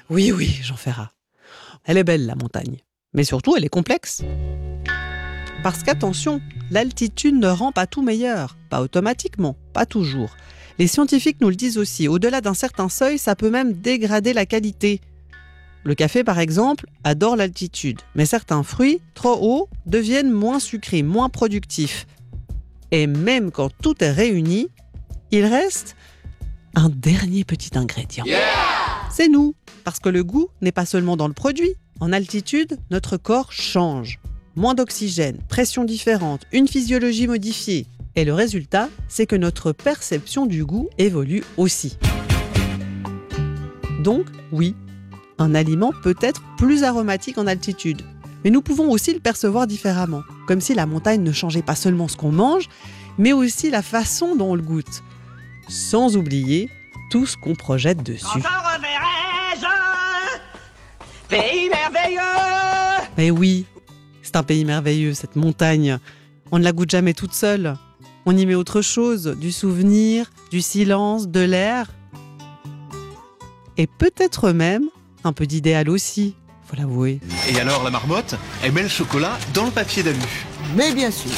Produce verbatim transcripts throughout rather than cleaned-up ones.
Oui, oui, Jean Ferrat. Elle est belle, la montagne. Mais surtout, elle est complexe. Parce qu'attention, l'altitude ne rend pas tout meilleur. Pas automatiquement, pas toujours. Les scientifiques nous le disent aussi. Au-delà d'un certain seuil, ça peut même dégrader la qualité. Le café, par exemple, adore l'altitude. Mais certains fruits, trop hauts, deviennent moins sucrés, moins productifs. Et même quand tout est réuni, il reste un dernier petit ingrédient. Yeah! C'est nous, parce que le goût n'est pas seulement dans le produit. En altitude, notre corps change. Moins d'oxygène, pression différente, une physiologie modifiée. Et le résultat, c'est que notre perception du goût évolue aussi. Donc, oui, un aliment peut être plus aromatique en altitude. Mais nous pouvons aussi le percevoir différemment, comme si la montagne ne changeait pas seulement ce qu'on mange, mais aussi la façon dont on le goûte. Sans oublier tout ce qu'on projette dessus. Encore reverrai-je pays merveilleux. Mais oui, c'est un pays merveilleux, cette montagne. On ne la goûte jamais toute seule. On y met autre chose, du souvenir, du silence, de l'air. Et peut-être même un peu d'idéal aussi, faut l'avouer. Et alors la marmotte, elle met le chocolat dans le papier d'alu. Mais bien sûr.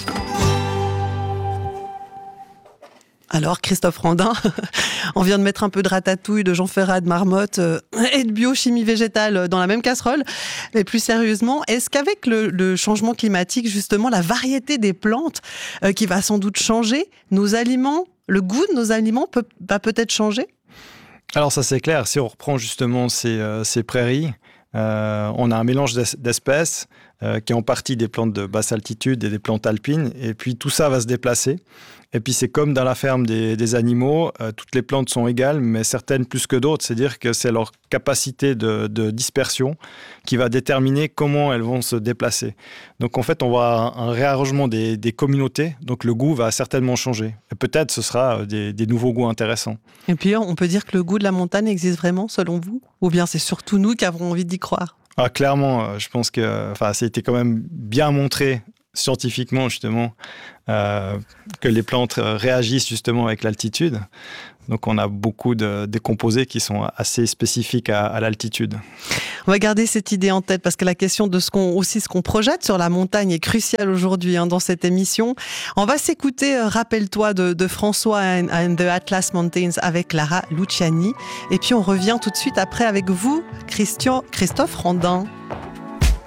Alors Christophe Randin, on vient de mettre un peu de ratatouille, de Jean Ferrat, de marmotte euh, et de biochimie végétale dans la même casserole. Mais plus sérieusement, est-ce qu'avec le, le changement climatique, justement, la variété des plantes euh, qui va sans doute changer, nos aliments, le goût de nos aliments peut, va peut-être changer ? Alors ça c'est clair, si on reprend justement ces, euh, ces prairies, euh, on a un mélange d'es- d'espèces euh, qui est en partie des plantes de basse altitude et des plantes alpines, et puis tout ça va se déplacer. Et puis c'est comme dans la ferme des, des animaux, euh, toutes les plantes sont égales, mais certaines plus que d'autres, c'est-à-dire que c'est leur capacité de, de dispersion qui va déterminer comment elles vont se déplacer. Donc en fait, on va avoir un réarrangement des, des communautés, donc le goût va certainement changer. Et peut-être ce sera des, des nouveaux goûts intéressants. Et puis on peut dire que le goût de la montagne existe vraiment, selon vous ? Ou bien c'est surtout nous qui avons envie d'y croire ? Ah, clairement, je pense que enfin, ça a été quand même bien montré scientifiquement justement euh, que les plantes réagissent justement avec l'altitude. Donc on a beaucoup de, de composés qui sont assez spécifiques à, à l'altitude. On va garder cette idée en tête parce que la question de ce qu'on aussi ce qu'on projette sur la montagne est cruciale aujourd'hui hein, dans cette émission. On va s'écouter euh, Rappelle-toi de, de François and, and the Atlas Mountains avec Clara Luciani et puis on revient tout de suite après avec vous, Christian, Christophe Randin.